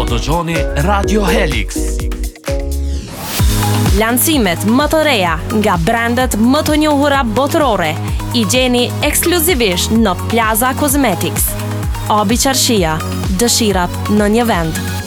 dëgjoni Radio Helix. Lancimet më të reja nga brandet më të njohura botërore i gjeni ekskluzivisht në Plaza Cosmetics. Abi Qarshia, dëshirat në një vend.